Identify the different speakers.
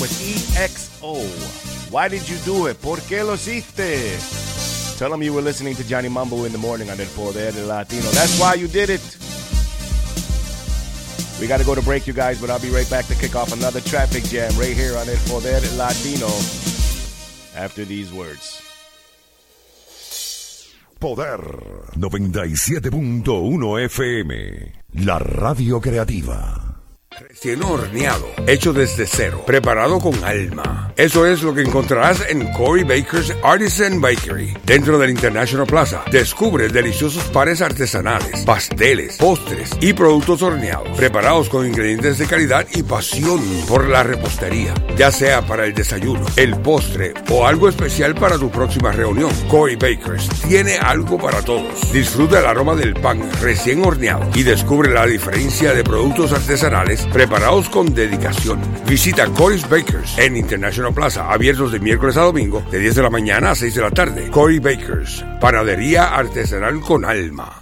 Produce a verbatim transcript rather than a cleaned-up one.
Speaker 1: with E X O. Why did you do it? ¿Por qué lo hiciste? Tell them you were listening to Johnny Mambo in the morning on El Poder del Latino. That's why you did it. We got to go to break, you guys, but I'll be right back to kick off another traffic jam right here on El Poder del Latino after these words.
Speaker 2: Poder noventa y siete punto uno F M, la radio creativa.
Speaker 3: Recién horneado, hecho desde cero, preparado con alma. Eso es lo que encontrarás en Cory Baker's Artisan Bakery, dentro del International Plaza. Descubre deliciosos panes artesanales, pasteles, postres y productos horneados, preparados con ingredientes de calidad y pasión por la repostería. Ya sea para el desayuno, el postre o algo especial para tu próxima reunión, Cory Baker's tiene algo para todos. Disfruta el aroma del pan recién horneado y descubre la diferencia de productos artesanales preparados con dedicación. Visita Cory's Bakers en International Plaza, abiertos de miércoles a domingo, de diez de la mañana a seis de la tarde. Cory Bakers, panadería artesanal con alma.